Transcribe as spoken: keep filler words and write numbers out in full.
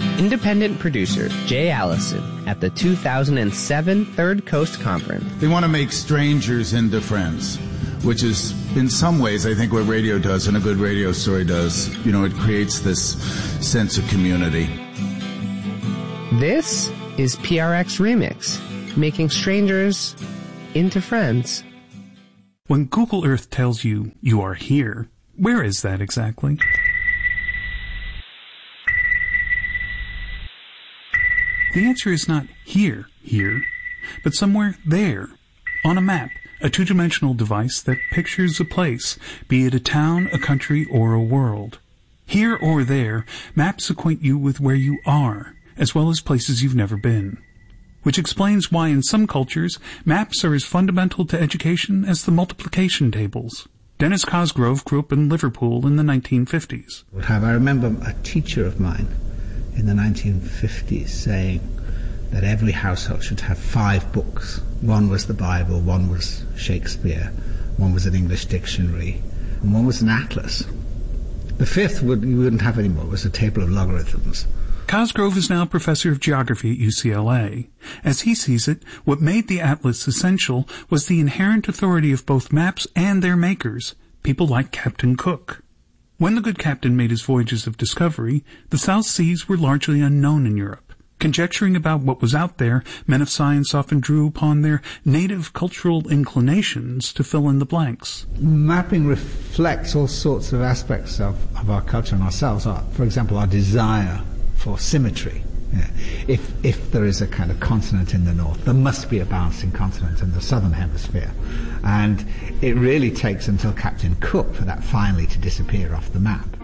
Independent producer Jay Allison at the two thousand seven Third Coast Conference. They want to make strangers into friends, which is, in some ways, I think what radio does and a good radio story does. You know, it creates this sense of community. This is P R X Remix, making strangers into friends. When Google Earth tells you you are here, where is that exactly? The answer is not here, here, but somewhere there, on a map, a two-dimensional device that pictures a place, be it a town, a country, or a world. Here or there, maps acquaint you with where you are, as well as places you've never been. Which explains why in some cultures, maps are as fundamental to education as the multiplication tables. Dennis Cosgrove grew up in Liverpool in the nineteen fifties. I remember a teacher of mine in the nineteen fifties saying that every household should have five books. One was the Bible, one was Shakespeare, one was an English dictionary, and one was an atlas. The fifth would, you wouldn't have anymore, was a table of logarithms. Cosgrove is now professor of geography at U C L A. As he sees it, what made the atlas essential was the inherent authority of both maps and their makers, people like Captain Cook. When the good captain made his voyages of discovery, the South Seas were largely unknown in Europe. Conjecturing about what was out there, men of science often drew upon their native cultural inclinations to fill in the blanks. Mapping reflects all sorts of aspects of, of our culture and ourselves. Our, for example, our desire for symmetry. Yeah. If if there is a kind of continent in the north, there must be a balancing continent in the southern hemisphere. And it really takes until Captain Cook for that finally to disappear off the map.